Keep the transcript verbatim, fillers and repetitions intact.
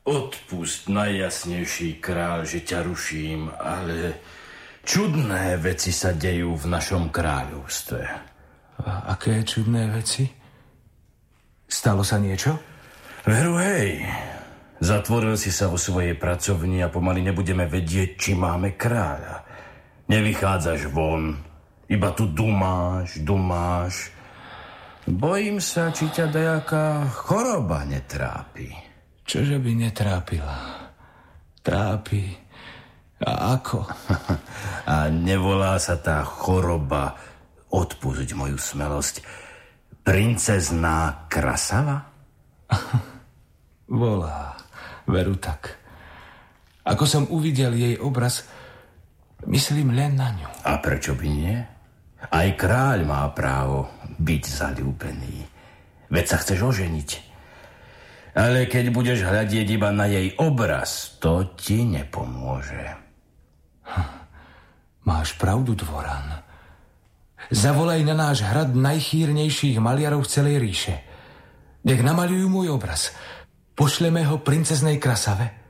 Odpusť, najjasnejší kráľ, že ťa ruším, ale čudné veci sa dejú v našom kráľovstve. A aké čudné veci? Stalo sa niečo? Veru, hej. Zatvoril si sa vo svojej pracovni a pomaly nebudeme vedieť, či máme kráľa. Nevychádzaš von, iba tu dumáš, dumáš. Bojím sa, či ťa dajaká choroba netrápi. Čože by netrápila? Trápi. A ako? A nevolá sa tá choroba, odpusť moju smelosť, princezná Krasava? Volá, veru tak. Ako som uvidel jej obraz, myslím len na ňu. A prečo by nie? Aj kráľ má právo byť zaľúbený. Veď sa chceš oženiť. Ale keď budeš hľadieť iba na jej obraz, to ti nepomôže. Hm. Máš pravdu, dvoran. Zavolaj na náš hrad najchýrnejších maliarov celej ríše. Nech namaľujú môj obraz. Pošleme ho princeznej Krasave.